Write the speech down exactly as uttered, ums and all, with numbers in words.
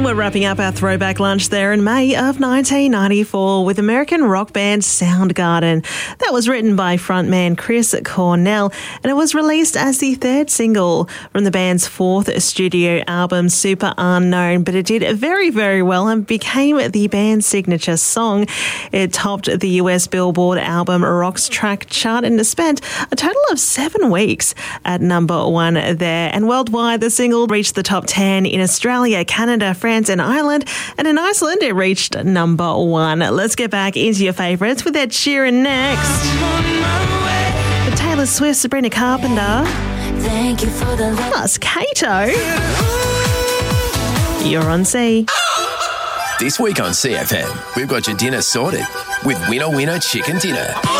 We're wrapping up our throwback lunch there in May of nineteen ninety-four with American rock band Soundgarden. That was written by frontman Chris Cornell and it was released as the third single from the band's fourth studio album, Super Unknown, but it did very, very well and became the band's signature song. It topped the U S Billboard album Rocks track chart and spent a total of seven weeks at number one there. And worldwide, the single reached the top ten in Australia, Canada, France, and Ireland, and in Iceland it reached number one. Let's get back into your favourites with Ed Sheeran next. The Taylor Swift, Sabrina Carpenter, Thank you for the love. plus Kato. You're on C. This week on C F M, we've got your dinner sorted with Winner Winner Chicken Dinner.